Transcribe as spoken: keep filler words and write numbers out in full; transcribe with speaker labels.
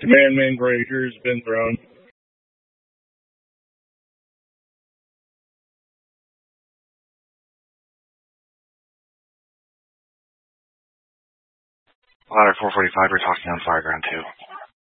Speaker 1: Command main Grazier's been thrown.
Speaker 2: Ladder four forty-five, we're talking on Fireground two.